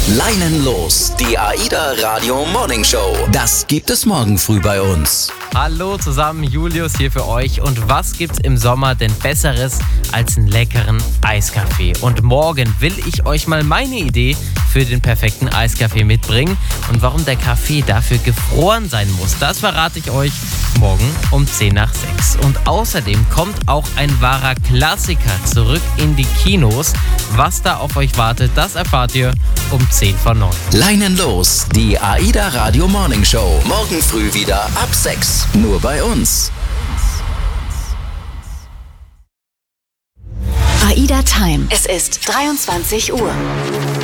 Leinenlos, die AIDA Radio Morning Show. Das gibt es morgen früh bei uns. Hallo zusammen, Julius hier für euch. Und was gibt's im Sommer denn Besseres als einen leckeren Eiskaffee? Und morgen will ich euch mal meine Idee für den perfekten Eiskaffee mitbringen. Und warum der Kaffee dafür gefroren sein muss, das verrate ich euch morgen um 10 nach 6. Und außerdem kommt auch ein wahrer Klassiker zurück in die Kinos. Was da auf euch wartet, das erfahrt ihr um 10 vor 9. Leinenlos, die AIDA Radio Morning Show. Morgen früh wieder ab 6. Nur bei uns. AIDA Time. Es ist 23 Uhr.